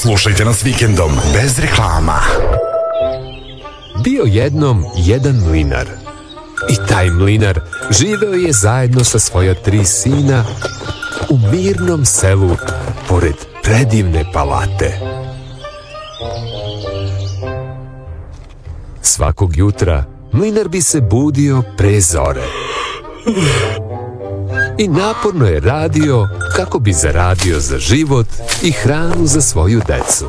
Slušajte nas vikendom, bez reklama. Bio jednom jedan mlinar. I taj mlinar živeo je zajedno sa svoja 3 sina u mirnom selu pored predivne palate. Svakog jutra mlinar bi se budio pre zore i naporno je radio kako bi zaradio za život i hranu za svoju decu.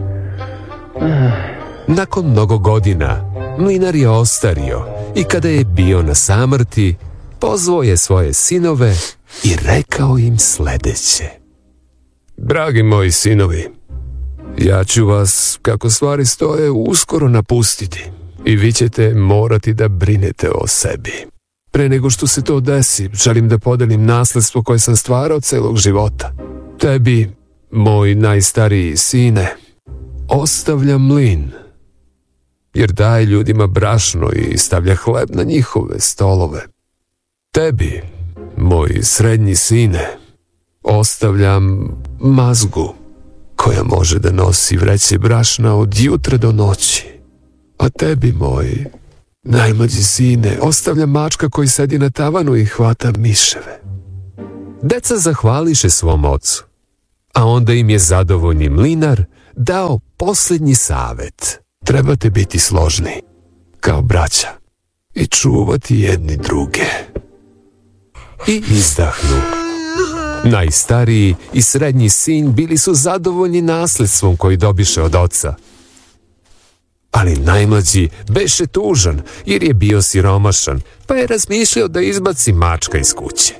Nakon mnogo godina mlinar je ostario i kada je bio na samrti, pozvao je svoje sinove i rekao im sledeće: Dragi moji sinovi, ja ću vas, kako stvari stoje, uskoro napustiti i vi ćete morati da brinete o sebi. Pre nego što se to desi, želim da podelim nasledstvo koje sam stvarao celog života. Tebi, moj najstariji sine, ostavljam mlin, jer daje ljudima brašno i stavlja hleb na njihove stolove. Tebi, moj srednji sine, ostavljam mazgu koja može da nosi vreće brašna od jutra do noći. A tebi, moj najmlađi sine, ostavljam mačka koji sedi na tavanu i hvata miševe. Deca zahvališe svom ocu, a onda im je zadovoljni mlinar dao posljednji savet. Trebate biti složni, kao braća, i čuvati jedni druge. I izdahnu. Najstariji i srednji sin bili su zadovoljni nasledstvom koji dobiše od oca. Ali najmlađi beše tužan jer je bio siromašan, pa je razmišljao da izbaci mačka iz kuće.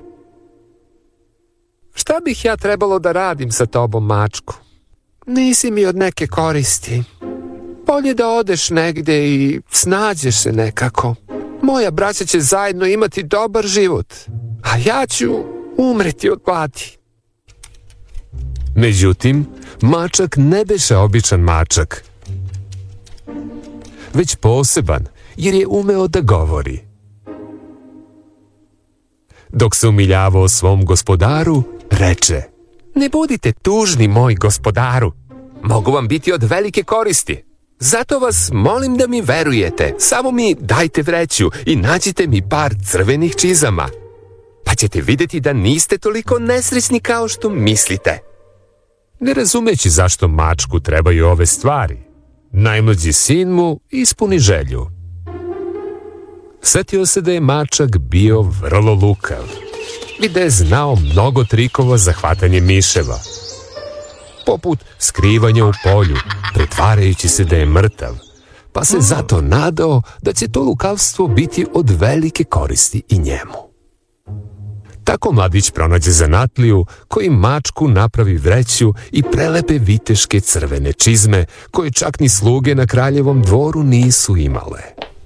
Šta bih ja trebalo da radim sa tobom, mačku? Nisi mi od neke koristi. Bolje da odeš negde i snađeš se nekako. Moja braća će zajedno imati dobar život, a ja ću umreti od gladi. Međutim, mačak ne beše običan mačak, već poseban, jer je umeo da govori. Dok se umiljavao svom gospodaru, reče: Ne budite tužni, moj gospodaru. Mogu vam biti od velike koristi. Zato vas molim da mi verujete. Samo mi dajte vreću i nađite mi par crvenih čizama. Pa ćete vidjeti da niste toliko nesrećni kao što mislite. Ne razumeći zašto mačku trebaju ove stvari, najmlađi sin mu ispuni želju. Setio se da je mačak bio vrlo lukav i da je znao mnogo trikova za hvatanje miševa, poput skrivanja u polju, pretvarajući se da je mrtav, pa se zato nadao da će to lukavstvo biti od velike koristi i njemu. Tako mladić pronađe zanatliju koji mačku napravi vreću i prelepe viteške crvene čizme koje čak ni sluge na kraljevom dvoru nisu imale.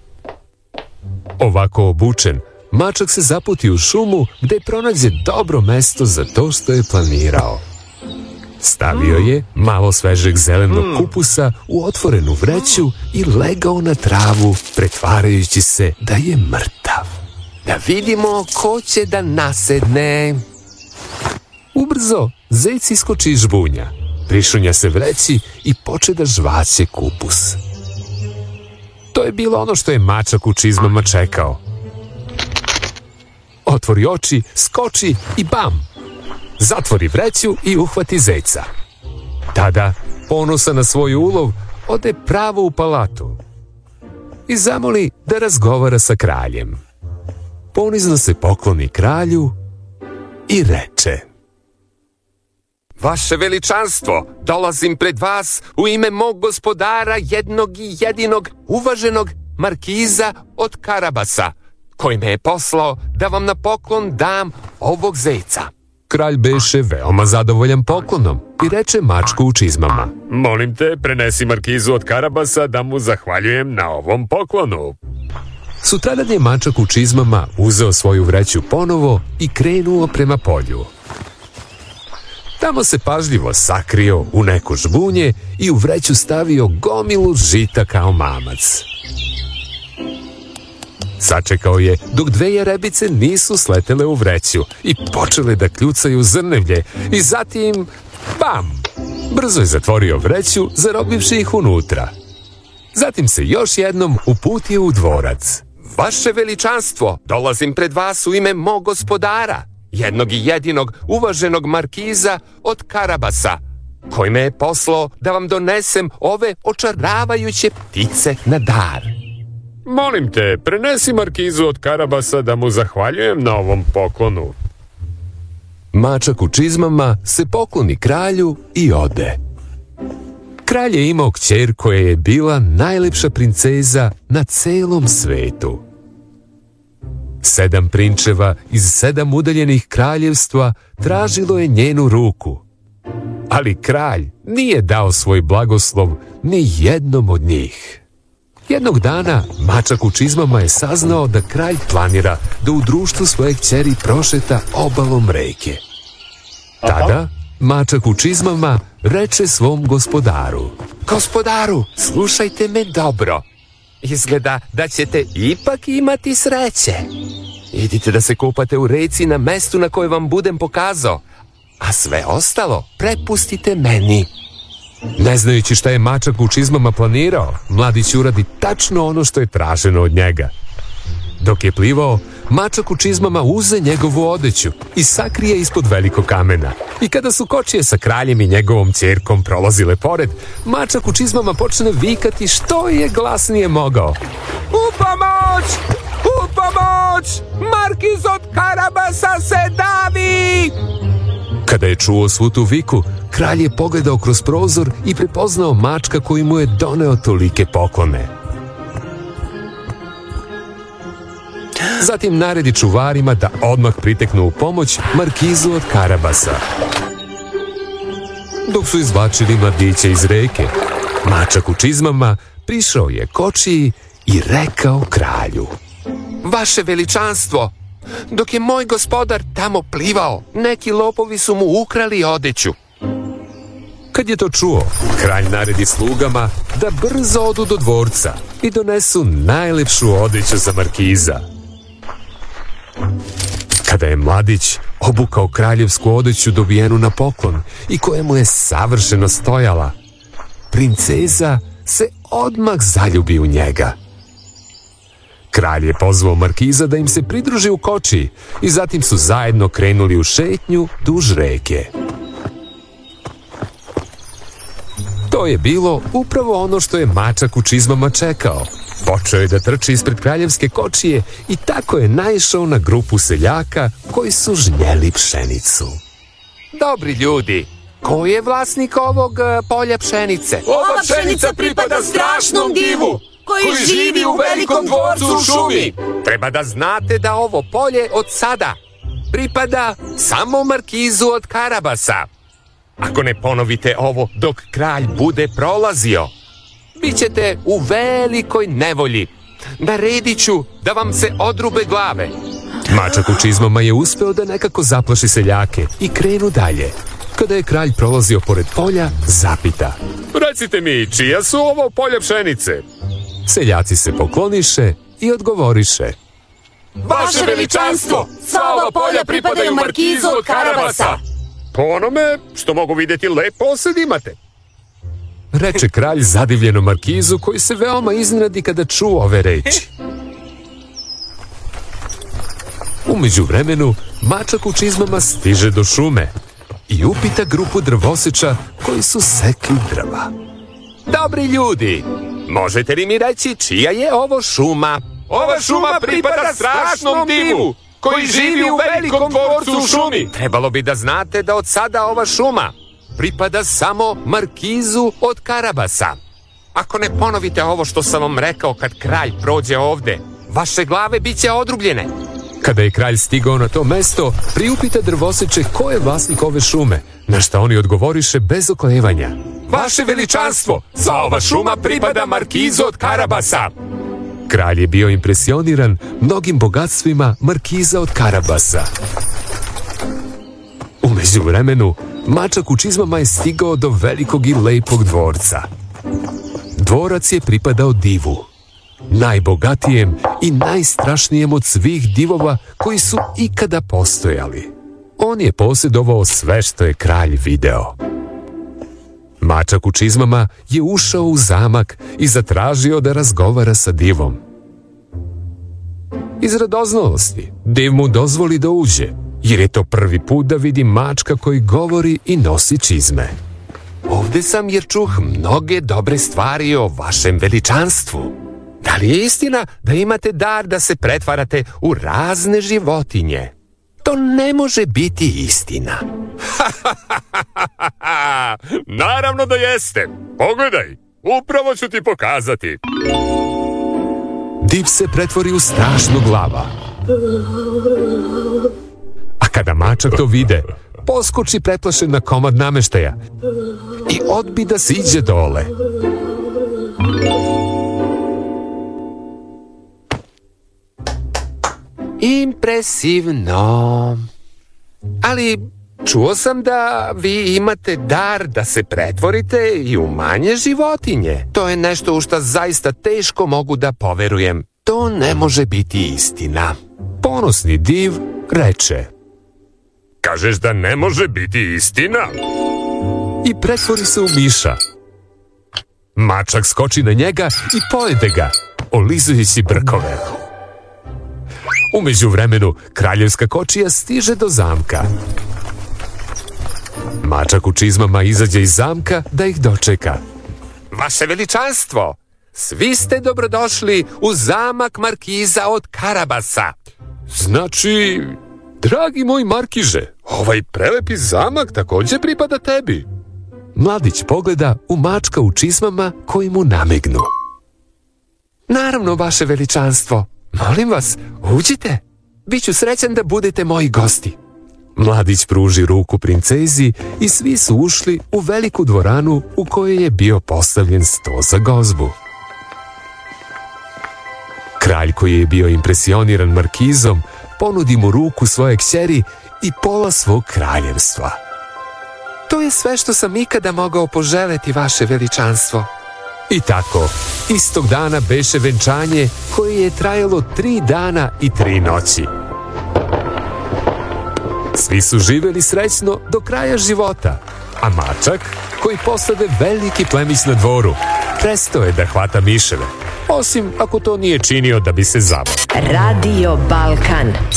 Ovako obučen, mačak se zaputi u šumu gde pronađe dobro mesto za to što je planirao. Stavio je malo svežeg zelenog kupusa u otvorenu vreću i legao na travu, pretvarajući se da je mrtav. Da vidimo ko će da nasedne. Ubrzo zec iskoči iz žbunja, prišunja se vreći i poče da žvaće kupus. To je bilo ono što je mačak u čizmama čekao. Otvori oči, skoči i bam! Zatvori vreću i uhvati zeca. Tada, ponosan na svoj ulov, ode pravo u palatu i zamoli da razgovara sa kraljem. Ponizno se pokloni kralju i reče: Vaše veličanstvo, dolazim pred vas u ime mog gospodara, jednog i jedinog, uvaženog markiza od Karabasa, koji me je poslao da vam na poklon dam ovog zeca. Kralj beše veoma zadovoljan poklonom i reče mačku u čizmama: Molim te, prenesi markizu od Karabasa da mu zahvaljujem na ovom poklonu. Sutradan je mačak u čizmama uzeo svoju vreću ponovo i krenuo prema polju. Tamo se pažljivo sakrio u neko žbunje i u vreću stavio gomilu žita kao mamac. Sačekao je dok 2 jerebice nisu sletele u vreću i počele da kljucaju zrnevlje i zatim, bam! Brzo je zatvorio vreću, zarobivši ih unutra. Zatim se još jednom uputio u dvorac. Vaše veličanstvo, dolazim pred vas u ime mog gospodara, jednog i jedinog uvaženog markiza od Karabasa, koji me je poslao da vam donesem ove očaravajuće ptice na dar. Molim te, prenesi markizu od Karabasa da mu zahvaljujem na ovom poklonu. Mačak u čizmama se pokloni kralju i ode. Kralj je imao kćer koja je bila najlepša princeza na celom svetu. 7 prinčeva iz 7 udaljenih kraljevstva tražilo je njenu ruku. Ali kralj nije dao svoj blagoslov ni jednom od njih. Jednog dana mačak u čizmama je saznao da kralj planira da u društvu svoje kćeri prošeta obalom reke. Tada mačak u čizmama reče svom gospodaru: Gospodaru, slušajte me dobro. Izgleda da ćete ipak imati sreće. Idite da se kupate u reci na mestu na koje vam budem pokazao, a sve ostalo prepustite meni. Ne znajući šta je mačak u čizmama planirao, mladić uradi tačno ono što je traženo od njega. Dok je plivao, mačak u čizmama uze njegovu odeću i sakrije ispod velikog kamena. I kada su kočije sa kraljem i njegovom ćerkom prolazile pored, mačak u čizmama počne vikati što je glasnije mogao: U pomoć! U pomoć! Markiz od Karabasa se davi! Kada je čuo svu tu viku, kralj je pogledao kroz prozor i prepoznao mačka koji mu je doneo tolike poklone. Zatim naredi čuvarima da odmah priteknu u pomoć markizu od Karabasa. Dok su izvlačili mladića iz reke, mačak u čizmama prišao je kočiji i rekao kralju: Vaše veličanstvo, dok je moj gospodar tamo plivao, neki lopovi su mu ukrali odeću. Kad je to čuo, kralj naredi slugama da brzo odu do dvorca i donesu najlepšu odeću za markiza. Kada je mladić obukao kraljevsku odeću dobijenu na poklon i koja mu je savršeno stojala, princeza se odmah zaljubi u njega. Kralj je pozvao markiza da im se pridruži u kočiji i zatim su zajedno krenuli u šetnju duž reke. To je bilo upravo ono što je mačak u čizmama čekao. Počeo je da trči ispred kraljevske kočije i tako je naišao na grupu seljaka koji su žnjeli pšenicu. Dobri ljudi, ko je vlasnik ovog polja pšenice? Ova pšenica pripada strašnom divu koji živi u velikom dvorcu u šumi. Treba da znate da ovo polje od sada pripada samo markizu od Karabasa. Ako ne ponovite ovo dok kralj bude prolazio, bit ćete u velikoj nevolji. Naredit ću da vam se odrube glave. Mačak u čizmama je uspeo da nekako zaplaši seljake i krenu dalje. Kada je kralj prolazio pored polja, zapita: Recite mi, čija su ovo polja pšenice? Seljaci se pokloniše i odgovoriše: Vaše veličanstvo, sva ova polja pripadaju markizu od Karabasa. Po onome što mogu vidjeti, lep posed imate. Reče kralj zadivljeno markizu, koji se veoma iznenadi kada čuo ove reči. U međuvremenu, mačak u čizmama stiže do šume i upita grupu drvoseča koji su sekli drva: Dobri ljudi, možete li mi reći čija je ovo šuma? Ova šuma pripada strašnom divu koji živi u velikom dvorcu u šumi. Trebalo bi da znate da od sada ova šuma pripada samo markizu od Karabasa. Ako ne ponovite ovo što sam vam rekao kad kralj prođe ovde, vaše glave bit će odrubljene. Kada je kralj stigao na to mesto, priupita drvoseče ko je vlasnik ove šume, na šta oni odgovoriše bez oklevanja: Vaše veličanstvo, sva ova šuma pripada markizu od Karabasa. Kralj je bio impresioniran mnogim bogatstvima markiza od Karabasa. U međuvremenu, mačak u čizmama je stigao do velikog i lepog dvorca. Dvorac je pripadao divu, najbogatijem i najstrašnijem od svih divova koji su ikada postojali. On je posjedovao sve što je kralj video. Mačak u čizmama je ušao u zamak i zatražio da razgovara sa divom. Iz radoznalosti div mu dozvoli da uđe, jer je to prvi put da vidi mačka koji govori i nosi čizme. Ovde sam jer čuh mnoge dobre stvari o vašem veličanstvu. Da li je istina da imate dar da se pretvarate u razne životinje? To ne može biti istina. Naravno da jeste. Pogledaj, upravo ću ti pokazati. Div se pretvori u strašnog lava. A kada mačak to vide, poskoči preplašen na komad nameštaja i odbi da siđe dole. Impresivno. Ali čuo sam da vi imate dar da se pretvorite i u manje životinje. To je nešto u šta zaista teško mogu da poverujem. To ne može biti istina. Ponosni div reče: Kažeš da ne može biti istina? I pretvori se u miša. Mačak skoči na njega i pojede ga, olizujući brkove. U međuvremenu, kraljevska kočija stiže do zamka. Mačak u čizmama izađe iz zamka da ih dočeka. Vaše veličanstvo, svi ste dobrodošli u zamak markiza od Karabasa. Znači, dragi moj markiže, ovaj prelepi zamak također pripada tebi. Mladić pogleda u mačka u čizmama koji mu namignu. Naravno, vaše veličanstvo. Molim vas, uđite. Biću srećan da budete moji gosti. Mladić pruži ruku princezi i svi su ušli u veliku dvoranu u kojoj je bio postavljen sto za gozbu. Kralj, koji je bio impresioniran markizom, ponudi mu ruku svoje kćeri i pola svog kraljevstva. To je sve što sam ikada mogao poželeti, vaše veličanstvo. I tako, istog dana beše venčanje koje je trajalo 3 dana i 3 noći. Svi su živjeli srećno do kraja života, a mačak, koji postade veliki plemić na dvoru, prestao je da hvata miševe, osim ako to nije činio da bi se zabavio. Radio Balkan.